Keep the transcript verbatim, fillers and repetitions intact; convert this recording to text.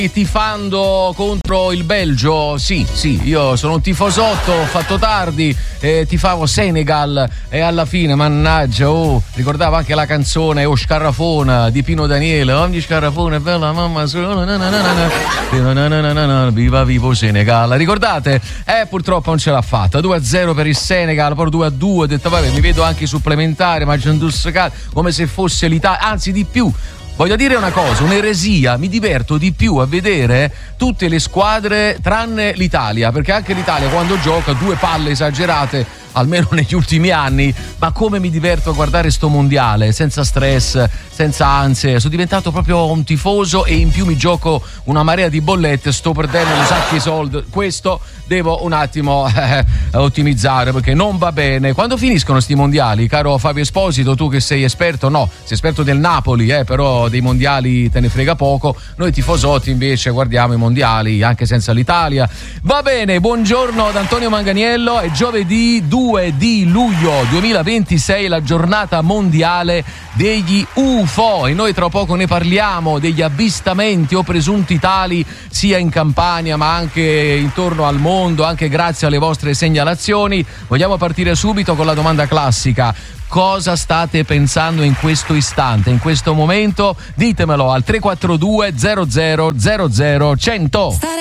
tifando contro il Belgio. Sì, sì, io sono un tifosotto, ho fatto tardi, eh, tifavo Senegal e alla fine, mannaggia, oh, ricordavo anche la canzone Oh Scarrafona di Pino Daniele. Ogni scarrafona è bella, mamma solo, na na na na na na na na, viva vivo Senegal. Ricordate? Eh, purtroppo non ce l'ha fatta. due a zero per il Senegal, poi due a due, ho detto vabbè, mi vedo anche i supplementari, ma come se fosse l'Italia, anzi di più. Voglio dire una cosa, un'eresia, mi diverto di più a vedere tutte le squadre tranne l'Italia, perché anche l'Italia quando gioca due palle esagerate, almeno negli ultimi anni, ma come mi diverto a guardare sto mondiale, senza stress, senza ansie, sono diventato proprio un tifoso e in più mi gioco una marea di bollette, sto perdendo un sacco di soldi, questo devo un attimo eh, ottimizzare perché non va bene. Quando finiscono sti mondiali, caro Fabio Esposito, tu che sei esperto, no, sei esperto del Napoli, eh, però dei mondiali te ne frega poco, noi tifosotti invece guardiamo i mondiali anche senza l'Italia. Va bene, buongiorno ad Antonio Manganiello, è giovedì due di luglio duemilaventisei, la giornata mondiale degli U F O e noi tra poco ne parliamo, degli avvistamenti o presunti tali sia in Campania ma anche intorno al mondo, anche grazie alle vostre segnalazioni. Vogliamo partire subito con la domanda classica: cosa state pensando in questo istante, in questo momento? Ditemelo al tre quattro due zero zero zero zero uno zero zero.